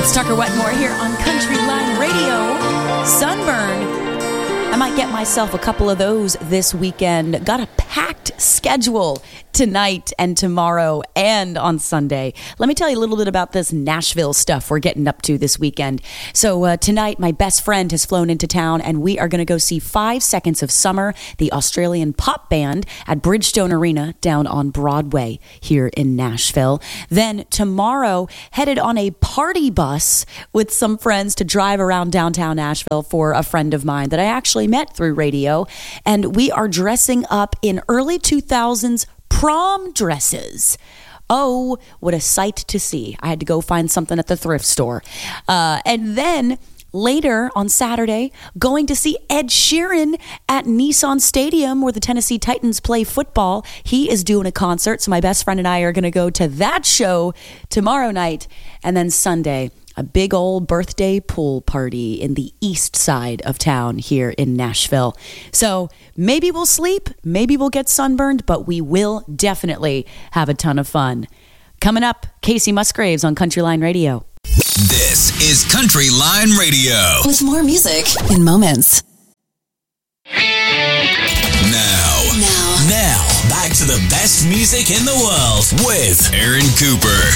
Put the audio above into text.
Tucker Wetmore here on Country Line Radio. Sunburn. I might get myself a couple of those this weekend. Got a packed schedule tonight and tomorrow and on Sunday. Let me tell you a little bit about this Nashville stuff we're getting up to this weekend. So tonight, my best friend has flown into town, and we are going to go see 5 Seconds of Summer, the Australian pop band, at Bridgestone Arena down on Broadway here in Nashville. Then tomorrow, headed on a party bus with some friends to drive around downtown Nashville for a friend of mine that I actually met through radio, and we are dressing up in early 2000s prom dresses. Oh, what a sight to see. I had to go find something at the thrift store. And then later on Saturday, going to see Ed Sheeran at Nissan Stadium where the Tennessee Titans play football. He is doing a concert, so my best friend and I are going to go to that show tomorrow night. And then Sunday, a big old birthday pool party in the east side of town here in Nashville. So maybe we'll sleep, maybe we'll get sunburned, but we will definitely have a ton of fun. Coming up, Casey Musgraves on Country Line Radio. This is Country Line Radio. With more music in moments. Now, back to the best music in the world with Aaron Cooper.